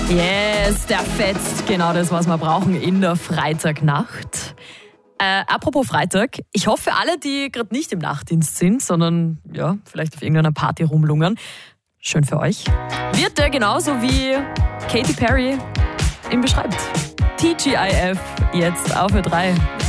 Yes, der fetzt. Genau das, was wir brauchen in der Freitagnacht. Apropos Freitag, ich hoffe, alle, die gerade nicht im Nachtdienst sind, sondern ja, vielleicht auf irgendeiner Party rumlungern, schön für euch. Wird der genauso wie Katy Perry ihn beschreibt. TGIF, jetzt auf Ö3.